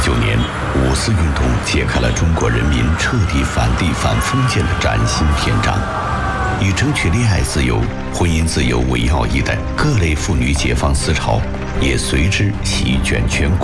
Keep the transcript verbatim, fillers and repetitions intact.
九年，五四运动揭开了中国人民彻底反帝反封建的崭新篇章。以争取恋爱自由、婚姻自由为要义的各类妇女解放思潮，也随之席卷全国。